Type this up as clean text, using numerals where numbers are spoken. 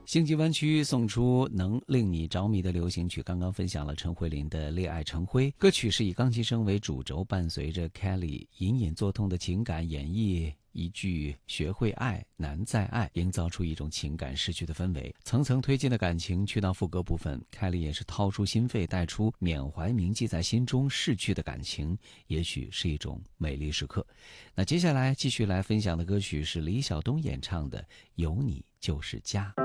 星际湾区送出能令你着迷的流行曲，刚刚分享了陈慧琳的《恋爱成灰》，歌曲是以钢琴声为主轴，伴随着 Kelly 隐隐作痛的情感，演绎一句学会爱难再爱，营造出一种情感逝去的氛围。层层推进的感情去到副歌部分， Kelly 也是掏出心肺，带出缅怀铭记在心中逝去的感情，也许是一种美丽时刻。那接下来继续来分享的歌曲是李晓东演唱的《有你就是家》。